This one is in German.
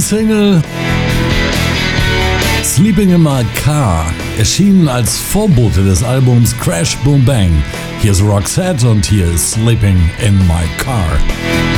Single Sleeping in My Car, erschienen als Vorbote des Albums Crash Boom Bang. Hier ist Roxette und hier ist Sleeping in My Car.